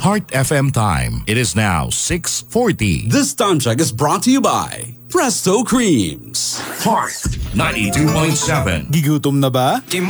Heart FM time. It is now 6:40. This time check is brought to you by Presto Creams. Heart 92.7. Gigutom na ba?